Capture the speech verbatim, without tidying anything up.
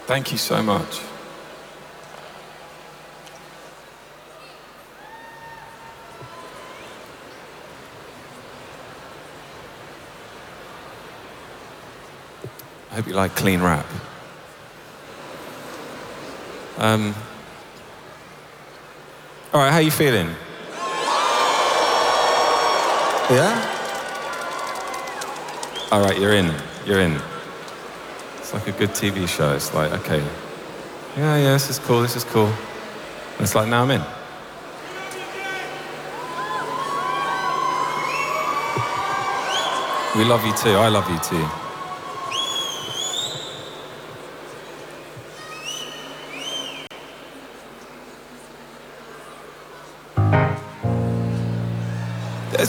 Thank you so much. I hope you like clean rap. Um, all right, how you feeling? Yeah? All right, you're in, you're in. It's like a good T V show. It's like, okay, yeah, yeah, this is cool, this is cool. And it's like, now I'm in. We love you too, I love you too.